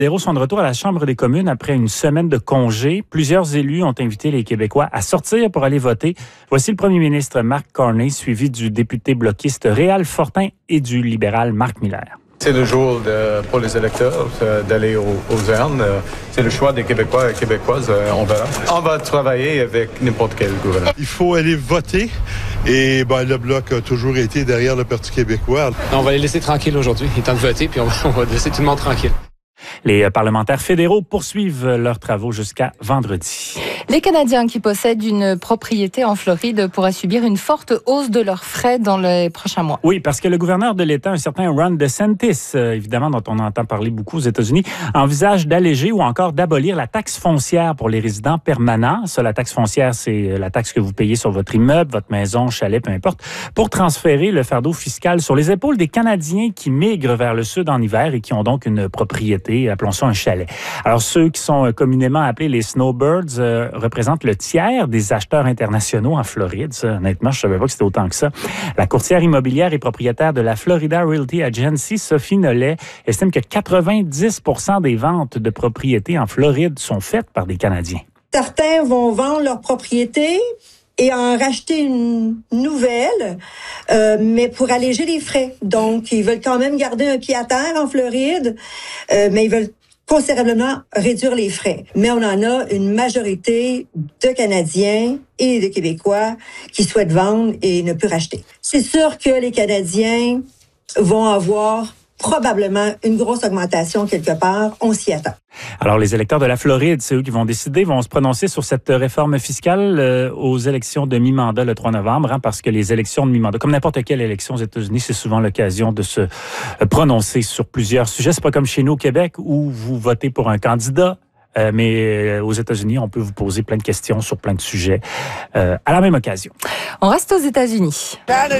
Les sont de retour à la Chambre des communes après une semaine de congé. Plusieurs élus ont invité les Québécois à sortir pour aller voter. Voici le premier ministre Mark Carney, suivi du député bloquiste Réal Fortin et du libéral Marc Miller. C'est le jour pour les électeurs d'aller aux urnes. C'est le choix des Québécois et Québécoises. On va travailler avec n'importe quel gouvernement. Il faut aller voter et le Bloc a toujours été derrière le Parti québécois. On va les laisser tranquilles aujourd'hui. Il est temps de voter puis on va laisser tout le monde tranquille. Les parlementaires fédéraux poursuivent leurs travaux jusqu'à vendredi. Les Canadiens qui possèdent une propriété en Floride pourraient subir une forte hausse de leurs frais dans les prochains mois. Oui, parce que le gouverneur de l'État, un certain Ron DeSantis, évidemment, dont on entend parler beaucoup aux États-Unis, envisage d'alléger ou encore d'abolir la taxe foncière pour les résidents permanents. Ça, la taxe foncière, c'est la taxe que vous payez sur votre immeuble, votre maison, chalet, peu importe, pour transférer le fardeau fiscal sur les épaules des Canadiens qui migrent vers le sud en hiver et qui ont donc une propriété, appelons ça un chalet. Alors, ceux qui sont communément appelés les snowbirds représentent le tiers des acheteurs internationaux en Floride. Ça, honnêtement, je ne savais pas que c'était autant que ça. La courtière immobilière et propriétaire de la Florida Realty Agency, Sophie Nollet, estime que 90% des ventes de propriétés en Floride sont faites par des Canadiens. Certains vont vendre leur propriété et en racheter une nouvelle, mais pour alléger les frais. Donc, ils veulent quand même garder un pied à terre en Floride, mais ils veulent considérablement réduire les frais. Mais on en a une majorité de Canadiens et de Québécois qui souhaitent vendre et ne plus racheter. C'est sûr que les Canadiens vont avoir probablement une grosse augmentation quelque part. On s'y attend. Alors, les électeurs de la Floride, c'est eux qui vont décider, vont se prononcer sur cette réforme fiscale aux élections de mi-mandat le 3 novembre, parce que les élections de mi-mandat, comme n'importe quelle élection aux États-Unis, c'est souvent l'occasion de se prononcer sur plusieurs sujets. C'est pas comme chez nous au Québec où vous votez pour un candidat. Mais aux États-Unis, on peut vous poser plein de questions sur plein de sujets à la même occasion. On reste aux États-Unis.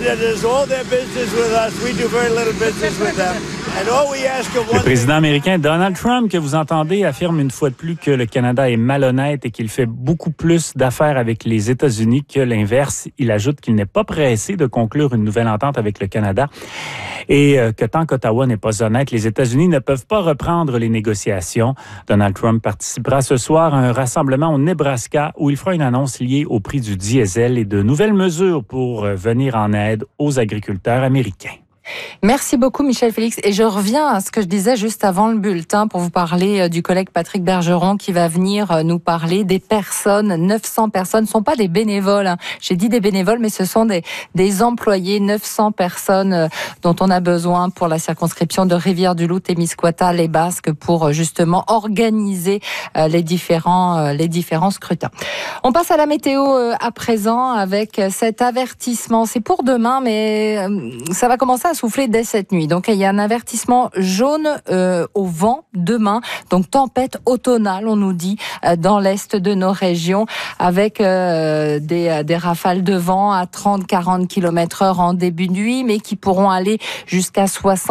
Le président américain Donald Trump, que vous entendez, affirme une fois de plus que le Canada est malhonnête et qu'il fait beaucoup plus d'affaires avec les États-Unis que l'inverse. Il ajoute qu'il n'est pas pressé de conclure une nouvelle entente avec le Canada et que tant qu'Ottawa n'est pas honnête, les États-Unis ne peuvent pas reprendre les négociations. Donald Trump participera ce soir à un rassemblement au Nebraska où il fera une annonce liée au prix du diesel et de nouvelles mesures pour venir en aide aux agriculteurs américains. Merci beaucoup, Michel Félix. Et je reviens à ce que je disais juste avant le bulletin pour vous parler du collègue Patrick Bergeron qui va venir nous parler des personnes. 900 personnes ne sont pas des bénévoles. J'ai dit des bénévoles, mais ce sont des employés. 900 personnes dont on a besoin pour la circonscription de Rivière-du-Loup, Témiscouata, les Basques, pour justement organiser les différents scrutins. On passe à la météo à présent avec cet avertissement. C'est pour demain, mais ça va commencer à souffler dès cette nuit. Donc, il y a un avertissement jaune au vent demain. Donc, tempête automnale, on nous dit, dans l'est de nos régions, avec des rafales de vent à 30-40 km/h en début de nuit, mais qui pourront aller jusqu'à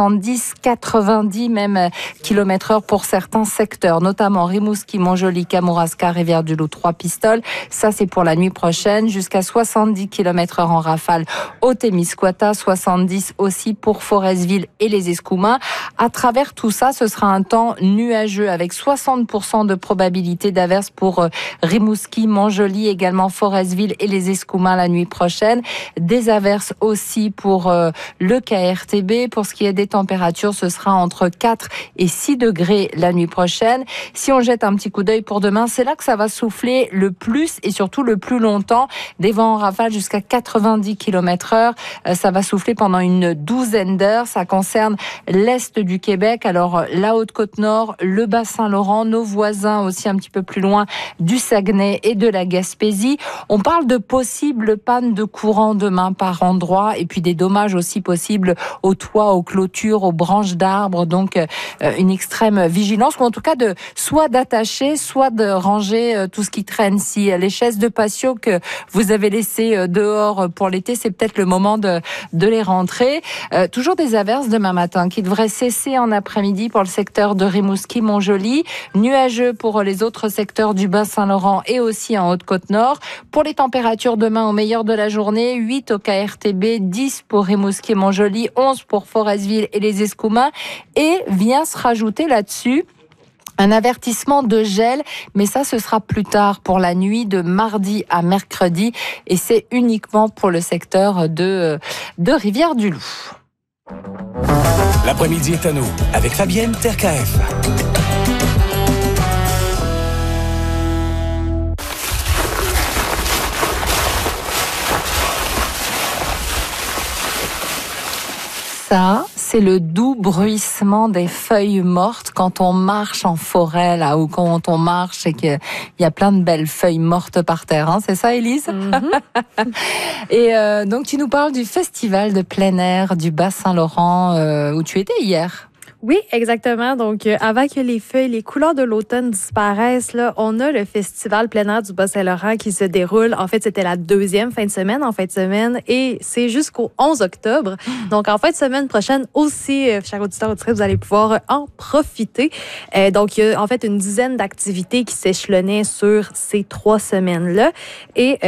70-90 même km/h pour certains secteurs, notamment Rimouski, Montjoly, Kamouraska, Rivière-du-Loup, Trois-Pistoles. Ça, c'est pour la nuit prochaine. Jusqu'à 70 km/h en rafale au Témiscouata, 70 aussi pour Forestville et les Escoumins. À travers tout ça, ce sera un temps nuageux avec 60% de probabilité d'averse pour Rimouski, Montjoly, également Forestville et les Escoumins la nuit prochaine. Des averses aussi pour le KRTB. Pour ce qui est des températures, ce sera entre 4 et 6 degrés la nuit prochaine. Si on jette un petit coup d'œil pour demain, c'est là que ça va souffler le plus et surtout le plus longtemps. Des vents en rafale jusqu'à 90 km/h. Ça va souffler pendant une douzaine d'heures. Ça concerne l'est du Québec, alors la Haute-Côte-Nord, le Bas-Saint-Laurent, nos voisins aussi un petit peu plus loin du Saguenay et de la Gaspésie. On parle de possibles pannes de courant demain par endroit et puis des dommages aussi possibles aux toits, aux clôtures, aux branches d'arbres. Donc une extrême vigilance ou en tout cas soit d'attacher, soit de ranger tout ce qui traîne. Si les chaises de patio que vous avez laissées dehors pour l'été, c'est peut-être le moment de les rentrer. Toujours des averses demain matin qui devraient cesser en après-midi pour le secteur de Rimouski, Montjoly. Nuageux pour les autres secteurs du Bas-Saint-Laurent et aussi en Haute-Côte-Nord. Pour les températures demain au meilleur de la journée, 8 au KRTB, 10 pour Rimouski et Montjoly, 11 pour Forestville et les Escoumins. Et vient se rajouter là-dessus Un avertissement de gel, mais ça, ce sera plus tard pour la nuit de mardi à mercredi. Et c'est uniquement pour le secteur de Rivière-du-Loup. L'après-midi est à nous, avec Fabienne Terkaef. Ça, c'est le doux bruissement des feuilles mortes quand on marche en forêt, là, ou quand on marche et qu'il y a plein de belles feuilles mortes par terre. Hein, c'est ça, Élise? Mm-hmm. Et donc, tu nous parles du festival de plein air du Bas-Saint-Laurent où tu étais hier. Oui, exactement. Donc, avant que les feuilles, les couleurs de l'automne disparaissent, là, on a le festival plein air du Bas-Saint-Laurent qui se déroule. En fait, c'était la deuxième fin de semaine, et c'est jusqu'au 11 octobre. Donc, en fin de semaine prochaine aussi, chers auditeurs, vous allez pouvoir en profiter. Donc, il y a en fait une dizaine d'activités qui s'échelonnaient sur ces 3 semaines-là. Et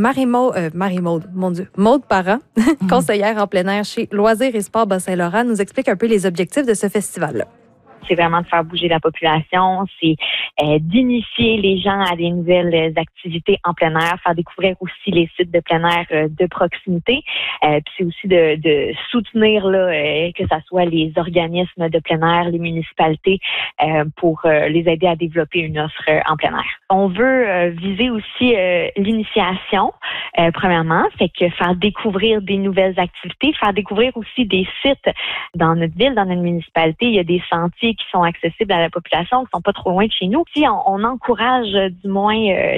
Maude Parent, conseillère en plein air chez Loisirs et Sports Bas-Saint-Laurent, nous explique un peu les objectifs de ce festival-là. C'est vraiment de faire bouger la population, c'est d'initier les gens à des nouvelles activités en plein air, faire découvrir aussi les sites de plein air de proximité, puis c'est aussi de soutenir là, que ça soit les organismes de plein air, les municipalités, pour les aider à développer une offre en plein air. On veut viser aussi l'initiation, premièrement, fait que faire découvrir des nouvelles activités, faire découvrir aussi des sites dans notre ville, dans notre municipalité. Il y a des sentiers qui sont accessibles à la population, qui sont pas trop loin de chez nous. Si on encourage du moins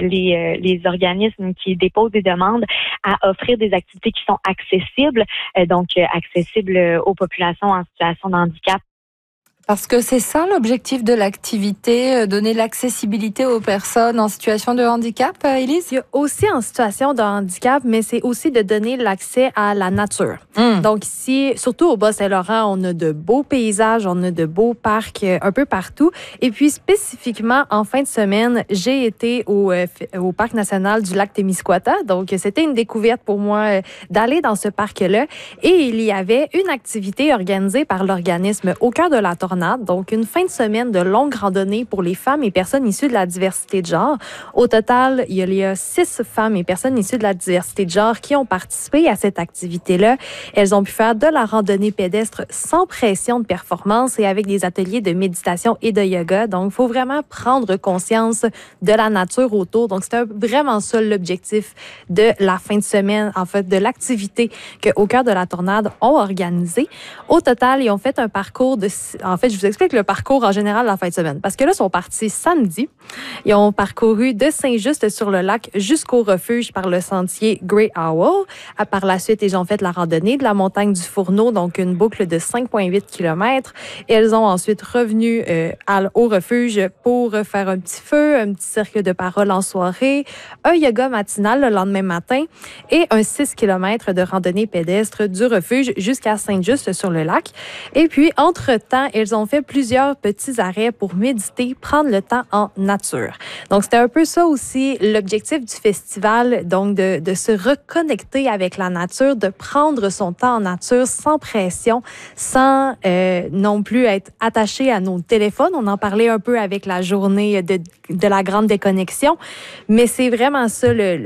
les organismes qui déposent des demandes à offrir des activités qui sont accessibles, donc accessibles aux populations en situation de handicap. Parce que c'est ça l'objectif de l'activité, donner l'accessibilité aux personnes en situation de handicap, Élise? Il y a aussi en situation de handicap, mais c'est aussi de donner l'accès à la nature. Donc ici, surtout au Bas-Saint-Laurent, on a de beaux paysages, on a de beaux parcs un peu partout. Et puis spécifiquement, en fin de semaine, j'ai été au Parc national du lac Témiscouata. Donc c'était une découverte pour moi d'aller dans ce parc-là. Et il y avait une activité organisée par l'organisme Au cœur de la Tornade. Donc, une fin de semaine de longue randonnée pour les femmes et personnes issues de la diversité de genre. Au total, il y a 6 femmes et personnes issues de la diversité de genre qui ont participé à cette activité-là. Elles ont pu faire de la randonnée pédestre sans pression de performance et avec des ateliers de méditation et de yoga. Donc, il faut vraiment prendre conscience de la nature autour. Donc, c'était vraiment ça l'objectif de la fin de semaine, en fait, de l'activité que Au cœur de la Tornade ont organisée. Au total, ils ont fait un parcours en fait, je vous explique le parcours en général la fin de semaine. Parce que là, ils sont partis samedi. Ils ont parcouru de Saint-Just sur le lac jusqu'au refuge par le sentier Grey Owl. Par la suite, ils ont fait la randonnée de la montagne du Fourneau, donc une boucle de 5,8 km. Et elles ont ensuite revenu au refuge pour faire un petit feu, un petit cercle de parole en soirée, un yoga matinal le lendemain matin et un 6 km de randonnée pédestre du refuge jusqu'à Saint-Just sur le lac. Et puis, entre-temps, elles ont fait plusieurs petits arrêts pour méditer, prendre le temps en nature. Donc, c'était un peu ça aussi l'objectif du festival, donc de se reconnecter avec la nature, de prendre son temps en nature sans pression, sans non plus être attaché à nos téléphones. On en parlait un peu avec la journée de la grande déconnexion, mais c'est vraiment ça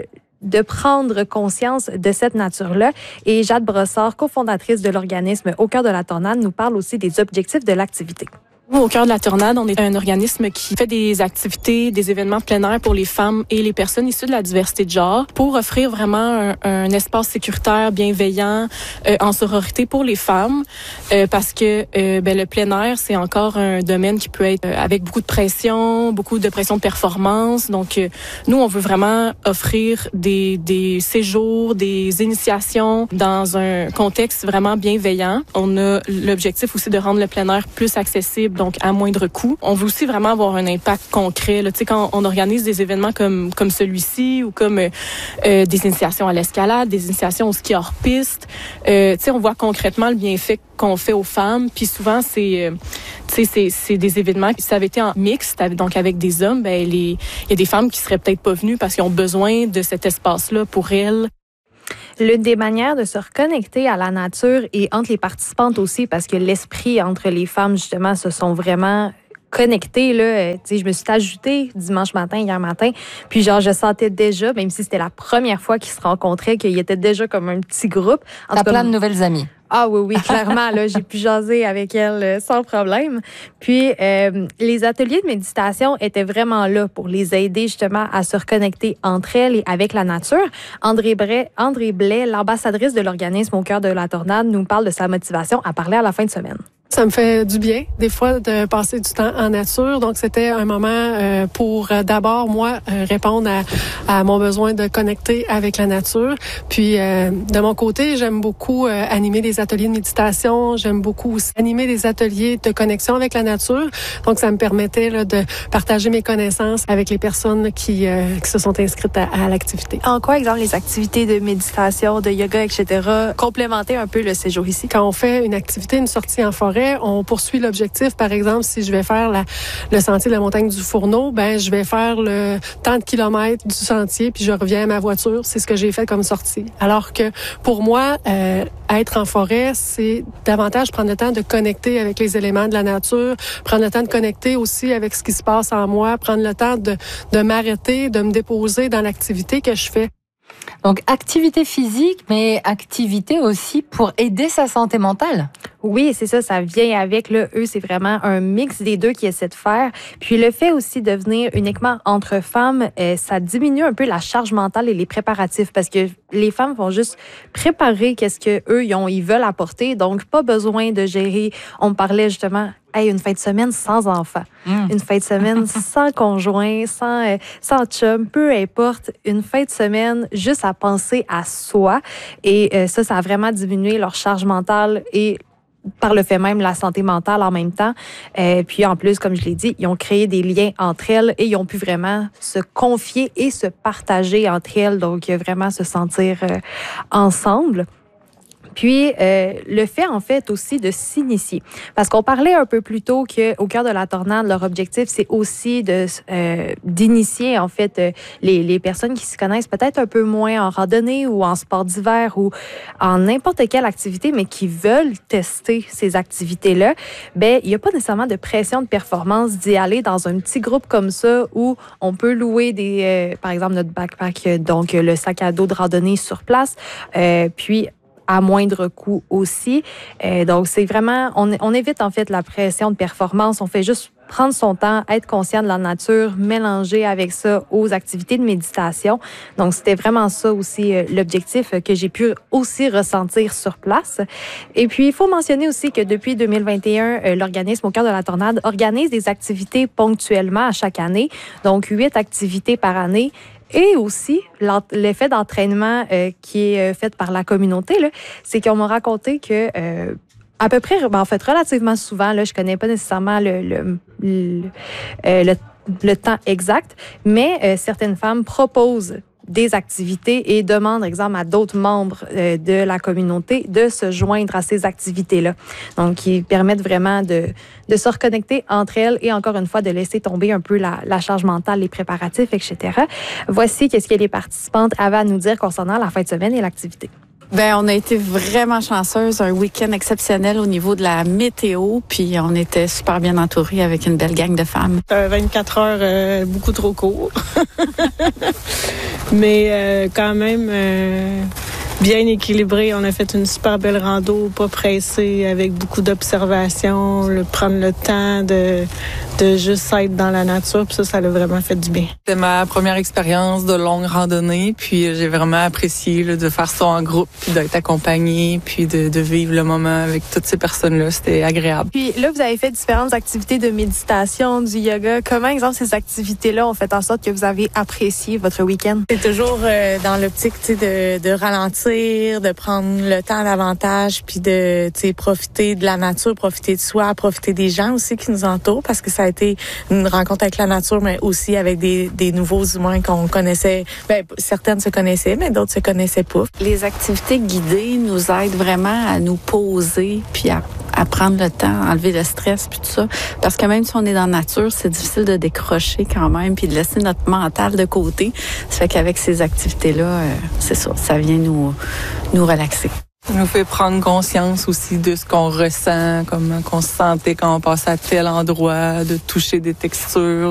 de prendre conscience de cette nature-là. Et Jade Brossard, cofondatrice de l'organisme Au cœur de la Tornade, nous parle aussi des objectifs de l'activité. Au cœur de la Tornade, on est un organisme qui fait des activités, des événements plein air pour les femmes et les personnes issues de la diversité de genre pour offrir vraiment un espace sécuritaire, bienveillant, en sororité pour les femmes, parce que le plein air, c'est encore un domaine qui peut être avec beaucoup de pression de performance. Donc, nous, on veut vraiment offrir des séjours, des initiations dans un contexte vraiment bienveillant. On a l'objectif aussi de rendre le plein air plus accessible, donc à moindre coût. On veut aussi vraiment avoir un impact concret. Là, tu sais, quand on organise des événements comme celui-ci ou comme des initiations à l'escalade, des initiations au ski hors piste, tu sais, on voit concrètement le bienfait qu'on fait aux femmes. Puis souvent, c'est des événements qui, si ça avait été en mixte, donc avec des hommes, il y a des femmes qui seraient peut-être pas venues parce qu'ils ont besoin de cet espace-là pour elles. L'une des manières de se reconnecter à la nature et entre les participantes aussi, parce que l'esprit entre les femmes, justement, se sont vraiment connecter, là, je me suis ajoutée dimanche matin, hier matin, puis genre, je sentais déjà, même si c'était la première fois qu'ils se rencontraient, qu'ils étaient déjà comme un petit groupe. T'as plein de nouvelles amies. Ah oui, clairement, là, j'ai pu jaser avec elle sans problème. Puis, les ateliers de méditation étaient vraiment là pour les aider justement à se reconnecter entre elles et avec la nature. André Blais, l'ambassadrice de l'organisme Au cœur de la tornade, nous parle de sa motivation à parler à la fin de semaine. Ça me fait du bien, des fois, de passer du temps en nature. Donc, c'était un moment pour d'abord, moi, répondre à mon besoin de connecter avec la nature. Puis, de mon côté, j'aime beaucoup animer des ateliers de méditation. J'aime beaucoup aussi animer des ateliers de connexion avec la nature. Donc, ça me permettait là, de partager mes connaissances avec les personnes qui se sont inscrites à l'activité. En quoi, exemple, les activités de méditation, de yoga, etc., complémenter un peu le séjour ici? Quand on fait une activité, une sortie en forêt, on poursuit l'objectif. Par exemple, si je vais faire le sentier de la montagne du Fourneau, ben je vais faire le tant de kilomètres du sentier, puis je reviens à ma voiture. C'est ce que j'ai fait comme sortie. Alors que pour moi, être en forêt, c'est davantage prendre le temps de connecter avec les éléments de la nature, prendre le temps de connecter aussi avec ce qui se passe en moi, prendre le temps de m'arrêter, de me déposer dans l'activité que je fais. Donc, activité physique, mais activité aussi pour aider sa santé mentale. Oui, c'est ça vient avec, là, eux, c'est vraiment un mix des deux qu'ils essaient de faire. Puis le fait aussi de venir uniquement entre femmes, ça diminue un peu la charge mentale et les préparatifs parce que les femmes vont juste préparer qu'est-ce que eux ils veulent apporter. Donc, pas besoin de gérer. On me parlait justement, une fin de semaine sans enfant, une fin de semaine sans conjoint, sans chum, peu importe, une fin de semaine juste à penser à soi. Et ça a vraiment diminué leur charge mentale et par le fait même la santé mentale en même temps. Puis en plus, comme je l'ai dit, ils ont créé des liens entre elles et ils ont pu vraiment se confier et se partager entre elles. Donc, vraiment se sentir ensemble. Puis, le fait, en fait, aussi de s'initier. Parce qu'on parlait un peu plus tôt qu'au cœur de la tornade, leur objectif, c'est aussi d'initier, en fait, les personnes qui se connaissent peut-être un peu moins en randonnée ou en sport d'hiver ou en n'importe quelle activité, mais qui veulent tester ces activités-là. Ben, il n'y a pas nécessairement de pression de performance d'y aller dans un petit groupe comme ça où on peut louer par exemple, notre backpack, donc le sac à dos de randonnée sur place, puis à moindre coût aussi. Donc, c'est vraiment... On évite, en fait, la pression de performance. On fait juste prendre son temps, être conscient de la nature, mélanger avec ça aux activités de méditation. Donc, c'était vraiment ça aussi l'objectif que j'ai pu aussi ressentir sur place. Et puis, il faut mentionner aussi que depuis 2021, l'organisme Au cœur de la tornade organise des activités ponctuellement à chaque année. Donc, 8 activités par année. Et aussi, l'effet d'entraînement qui est fait par la communauté, là, c'est qu'on m'a raconté que à peu près, en fait, relativement souvent, là, je connais pas nécessairement le temps exact, mais certaines femmes proposent des activités et demandent, exemple, à d'autres membres de la communauté de se joindre à ces activités-là. Donc, qui permettent vraiment de se reconnecter entre elles et encore une fois, de laisser tomber un peu la charge mentale, les préparatifs, etc. Voici qu'est-ce que les participantes avaient à nous dire concernant la fin de semaine et l'activité. Ben, on a été vraiment chanceuses, un week-end exceptionnel au niveau de la météo, puis on était super bien entourés avec une belle gang de femmes. 24 heures, beaucoup trop court, mais quand même bien équilibré. On a fait une super belle rando, pas pressée, avec beaucoup d'observation, prendre le temps de juste être dans la nature, puis ça l'a vraiment fait du bien. C'était ma première expérience de longue randonnée, puis j'ai vraiment apprécié de faire ça en groupe, puis d'être accompagnée, puis de vivre le moment avec toutes ces personnes-là. C'était agréable. Puis là, vous avez fait différentes activités de méditation, du yoga. Comment, exemple, ces activités-là ont fait en sorte que vous avez apprécié votre week-end? C'est toujours dans l'optique de ralentir, de prendre le temps davantage, puis de profiter de la nature, profiter de soi, profiter des gens aussi qui nous entourent, parce que ça a été une rencontre avec la nature, mais aussi avec des nouveaux humains qu'on connaissait. Ben, certaines se connaissaient, mais d'autres se connaissaient pas. Les activités guidées nous aident vraiment à nous poser, puis à prendre le temps, à enlever le stress, puis tout ça. Parce que même si on est dans la nature, c'est difficile de décrocher quand même, puis de laisser notre mental de côté. Ça fait qu'avec ces activités-là, c'est ça vient nous relaxer. Ça nous fait prendre conscience aussi de ce qu'on ressent, comment on se sentait quand on passait à tel endroit, de toucher des textures.